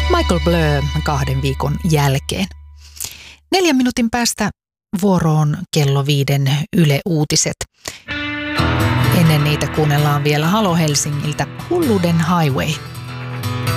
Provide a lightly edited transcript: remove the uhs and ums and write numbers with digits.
Michael Blur 2 viikon jälkeen. 4 minuutin päästä vuoroon kello 5 Yle Uutiset. Ennen niitä kuunnellaan vielä Halo Helsingiltä Hulluuden Highway.